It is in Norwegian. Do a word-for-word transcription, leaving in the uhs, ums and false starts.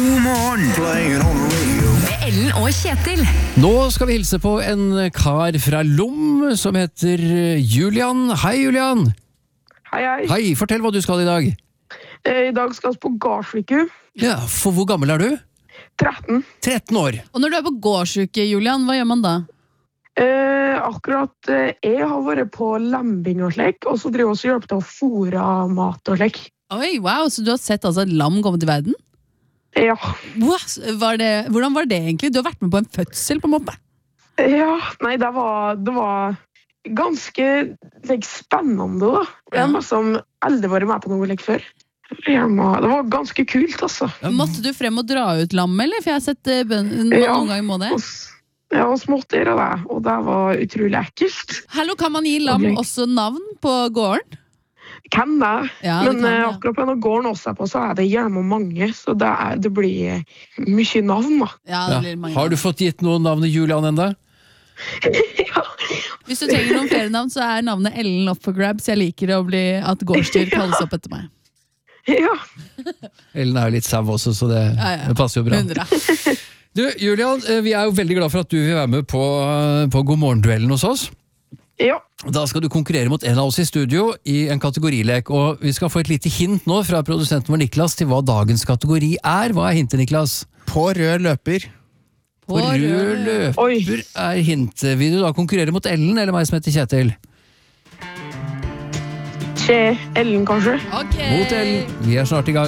God morgen. Playing on the radio. Med Ellen og Kjetil. Nå skal vi hilse på en kar fra Lom som heter Julian. Hei, Julian. Hei, hei. Hei, fortell hva du skal i dag. Eh, I dag skal vi på gardssyke. Ja, for hvor gammel er du? tretten. tretten år. Og når du er på gårdsuke, Julian, hva gjør man da? Eh, akkurat eh, jeg har vært på lembing og slik, og så driver vi og hjelper til å fôre mat og slik. Oi, wow, så du har sett altså et lam komme til verden? Ja. Wow, var det, hvordan var det egentlig? Du har vært med på en fødsel på en måte. Ja, nei, det var, det var ganske like, spennende da. Jeg har som aldri vært med på noe like før. Jeg må, det var ganske kult, altså. Måtte du frem og dra ut lam, eller? For jeg har sett uh, bøn, noen Ja. ganger må det. Ja, og smått gjøre det, og det var utrolig ekkelt. Hallo, kan man gi lam Ok. også navn på gården? Kan det, Ja, det men kan eh, det. akkurat på denne gården også er på, så er det gjerne mange, så det, er, det blir mye navn da. Ja, det Ja. blir mange Har du navn. fått gitt noen navnet Julian enda? Ja. Hvis du trenger noen flere navn, så er navnet Ellen opp for grabs. Jeg liker å bli at gårdsdyr kalles opp etter meg. Ja. Ellen er jo litt sau også, så det, Ja, ja. det passer jo bra. Hundre. Du, Julian, eh, vi er jo veldig glad for at du vil være med på, eh, på God morgen-duellen hos oss. Ja. Da skal du konkurrere mot en av oss i studio i en kategorilek, og vi skal få et lite hint nå fra produsenten vår Niklas til hva dagens kategori er. Hva er hintet, Niklas? På rød løper. På rød løper Oi. er hintet. Vil du da konkurrere mot Ellen eller meg som heter Kjetil? Tje, Ellen kanskje. Ok. Mot Ellen. Vi er snart i gang.